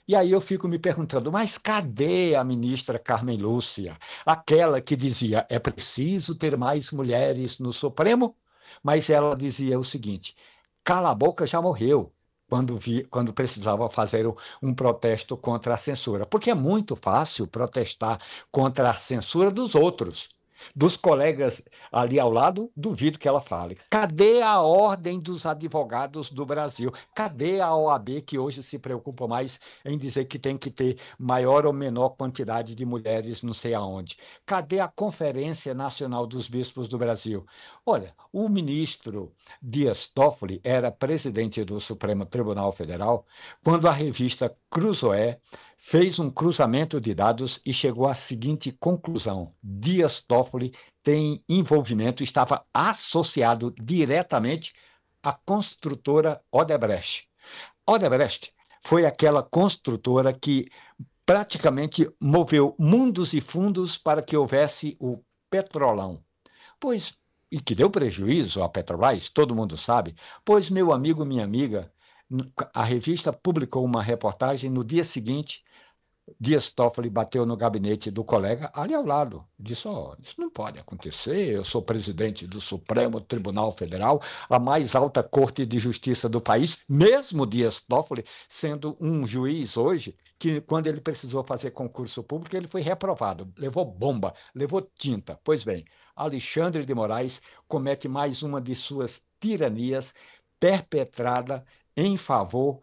E aí eu fico me perguntando, mas cadê a ministra Carmen Lúcia? Aquela que dizia, é preciso ter mais mulheres no Supremo? Mas ela dizia o seguinte, cala a boca, já morreu. Quando precisava fazer um protesto contra a censura. Porque é muito fácil protestar contra a censura dos outros. Dos colegas ali ao lado, duvido que ela fale. Cadê a Ordem dos Advogados do Brasil? Cadê a OAB, que hoje se preocupa mais em dizer que tem que ter maior ou menor quantidade de mulheres, não sei aonde? Cadê a Conferência Nacional dos Bispos do Brasil? Olha, o ministro Dias Toffoli era presidente do Supremo Tribunal Federal quando a revista Cruzoé fez um cruzamento de dados e chegou à seguinte conclusão: Dias Toffoli tem envolvimento, estava associado diretamente à construtora Odebrecht. Odebrecht foi aquela construtora que praticamente moveu mundos e fundos para que houvesse o Petrolão. Pois, e que deu prejuízo à Petrobras, todo mundo sabe, pois, meu amigo, minha amiga, a revista publicou uma reportagem no dia seguinte. Dias Toffoli bateu no gabinete do colega ali ao lado. Disse: oh, isso não pode acontecer. Eu sou presidente do Supremo Tribunal Federal, a mais alta corte de justiça do país, mesmo Dias Toffoli sendo um juiz hoje, que quando ele precisou fazer concurso público, ele foi reprovado. Levou bomba, levou tinta. Pois bem, Alexandre de Moraes comete mais uma de suas tiranias perpetrada em favor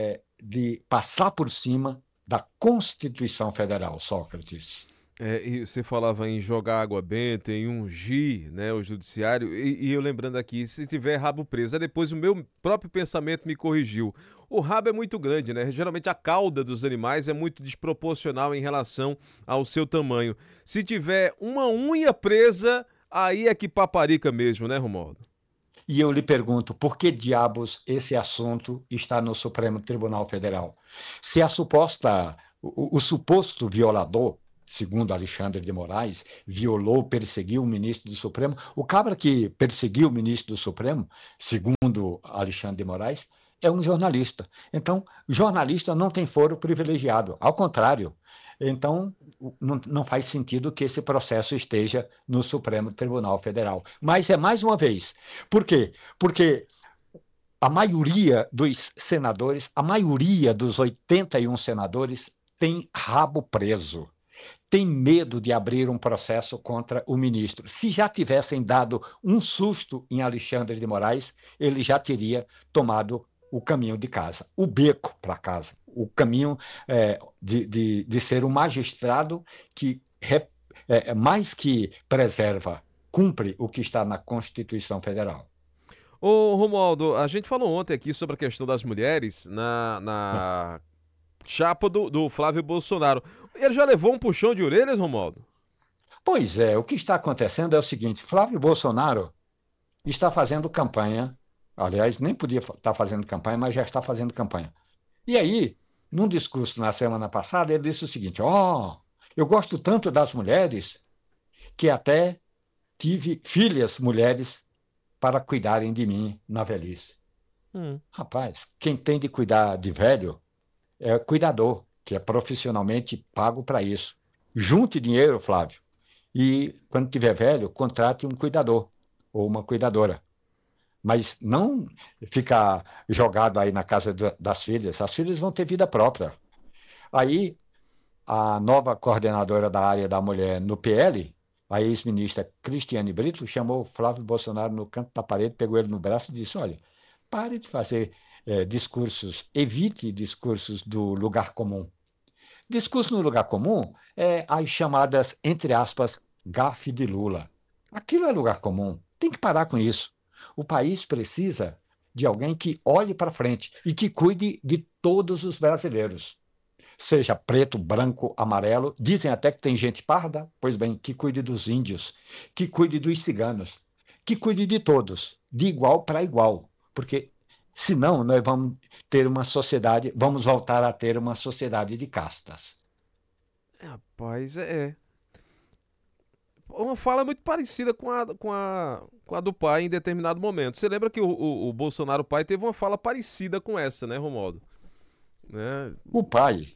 de passar por cima da Constituição Federal, Sócrates. E você falava em jogar água benta, em ungir, né, o judiciário, e eu lembrando aqui, se tiver rabo preso, aí depois o meu próprio pensamento me corrigiu. O rabo é muito grande, né? Geralmente a cauda dos animais é muito desproporcional em relação ao seu tamanho. Se tiver uma unha presa, aí é que paparica mesmo, né, Romualdo? E eu lhe pergunto, por que diabos esse assunto está no Supremo Tribunal Federal? Se o suposto violador, segundo Alexandre de Moraes, violou, perseguiu o ministro do Supremo, o cabra que perseguiu o ministro do Supremo, segundo Alexandre de Moraes, é um jornalista. Então, jornalista não tem foro privilegiado, ao contrário. Então, não faz sentido que esse processo esteja no Supremo Tribunal Federal. Mas é mais uma vez. Por quê? Porque a maioria dos senadores, a maioria dos 81 senadores, tem rabo preso. Tem medo de abrir um processo contra o ministro. Se já tivessem dado um susto em Alexandre de Moraes, ele já teria tomado o caminho de casa, o beco para casa, o caminho de ser um magistrado que, mais que preserva, cumpre o que está na Constituição Federal. Ô, Romualdo, a gente falou ontem aqui sobre a questão das mulheres na chapa do Flávio Bolsonaro. Ele já levou um puxão de orelhas, Romualdo? Pois é, o que está acontecendo é o seguinte: Flávio Bolsonaro está fazendo campanha, aliás, nem podia estar fazendo campanha, mas já está fazendo campanha. E aí, num discurso na semana passada, ele disse o seguinte: ó, eu gosto tanto das mulheres que até tive filhas mulheres para cuidarem de mim na velhice. Hum. Rapaz, quem tem de cuidar de velho é cuidador, que é profissionalmente pago para isso. Junte dinheiro, Flávio, e quando tiver velho, contrate um cuidador ou uma cuidadora. Mas não ficar jogado aí na casa das filhas. As filhas vão ter vida própria. Aí, a nova coordenadora da área da mulher no PL, a ex-ministra Cristiane Brito, chamou Flávio Bolsonaro no canto da parede, pegou ele no braço e disse: olha, pare de fazer discursos, evite discursos do lugar comum. Discurso no lugar comum é as chamadas, entre aspas, gafe de Lula. Aquilo é lugar comum. Tem que parar com isso. O país precisa de alguém que olhe para frente e que cuide de todos os brasileiros. Seja preto, branco, amarelo. Dizem até que tem gente parda. Pois bem, que cuide dos índios, que cuide dos ciganos, que cuide de todos, de igual para igual. Porque senão nós vamos ter uma sociedade, vamos voltar a ter uma sociedade de castas. Rapaz, é. Uma fala muito parecida com a do pai em determinado momento. Você lembra que o Bolsonaro pai teve uma fala parecida com essa, né, Romualdo? Né? O pai